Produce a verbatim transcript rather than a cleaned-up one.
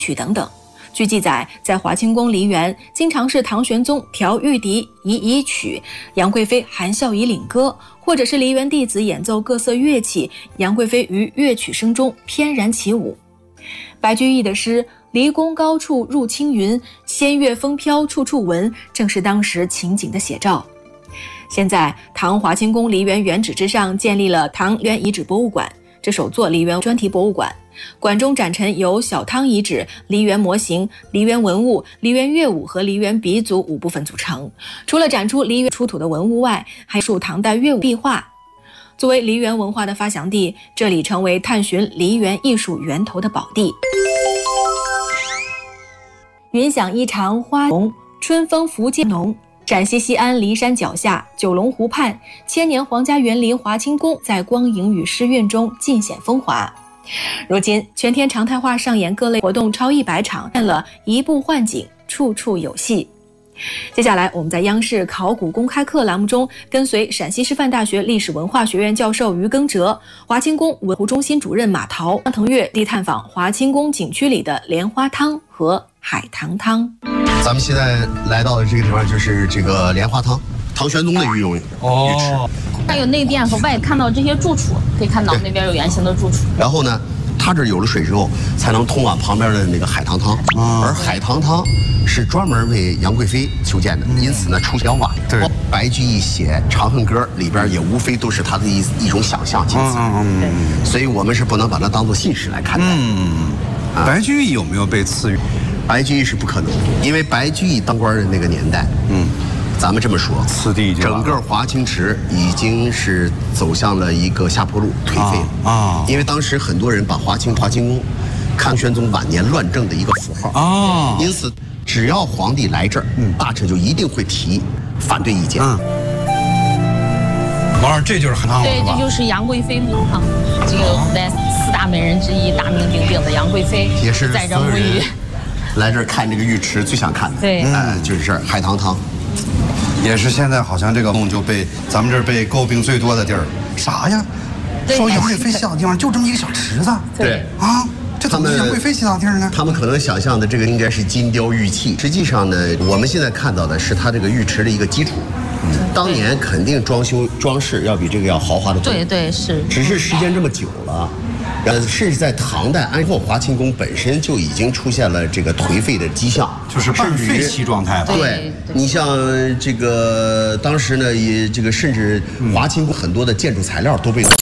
曲等等。据记载，在华清宫梨园，经常是唐玄宗调玉笛以以曲，杨贵妃含笑以领歌，或者是梨园弟子演奏各色乐器，杨贵妃于乐曲声中翩然起舞。白居易的诗“离宫高处入青云，仙乐风飘处处闻”正是当时情景的写照。现在，唐华清宫梨园原址之上建立了唐梨园遗址博物馆，这首座梨园专题博物馆。馆中展陈由小汤遗址、梨园模型、梨园文物、梨园乐舞和梨园鼻祖五部分组成。除了展出梨园出土的文物外，还有唐代乐舞壁画。作为梨园文化的发祥地，这里成为探寻梨园艺术源头的宝地。云想衣裳花红，春风拂街浓。陕西西安骊山脚下，九龙湖畔，千年皇家园林华清宫在光影与诗韵中尽显风华。如今，全天常态化上演各类活动超一百场，见了一步换景，处处有戏。接下来，我们在央视考古公开课栏目中，跟随陕西师范大学历史文化学院教授于耕哲、华清宫文物中心主任马陶、张腾岳地探访华清宫景区里的莲花汤和海棠汤。 咱们现在来到的这个地方就是这个莲花汤，唐玄宗的御用浴池。 还有内殿和外看到这些住处，可以看到那边有圆形的住处。 然后呢，它这有了水之后，才能通往旁边的那个海棠汤。嗯、而海棠汤是专门为杨贵妃修建的，因此呢出神话。对，白居易写《长恨歌》里边也无非都是他的一一种想象。嗯嗯嗯。所以我们是不能把它当做信史来看待。嗯。 啊、白居易有没有被赐予？ 白居易是不可能的，因为白居易当官的那个年代，嗯。咱们这么说， 次第整个华清池已经是走向了一个下坡路，颓废了啊！因为当时很多人把华清华清宫看玄宗晚年乱政的一个符号啊，因此只要皇帝来这儿，嗯，大臣就一定会提反对意见。嗯， 王二，这就是海棠汤， 对，这就是杨贵妃名汤，这个古代四大美人之一，大名鼎鼎的杨贵妃也是在这沐浴。 来这儿看这个浴池最想看的， 对， 哎，就是这儿海棠汤。 也是现在好像这个梦就被咱们这儿被诟病最多的地儿，啥呀？说杨贵妃洗澡地方就这么一个小池子， 对啊，这怎么是杨贵妃洗澡地儿呢？ 他们可能想象的这个应该是金雕玉砌，实际上呢，我们现在看到的是它这个浴池的一个基础。嗯，当年肯定装修装饰要比这个要豪华的多。 对对是， 只是时间这么久了。呃，甚至在唐代安后，华清宫本身就已经出现了这个颓废的迹象， 就是半废弃状态了。 对，你像这个当时呢，也这个甚至华清宫很多的建筑材料都被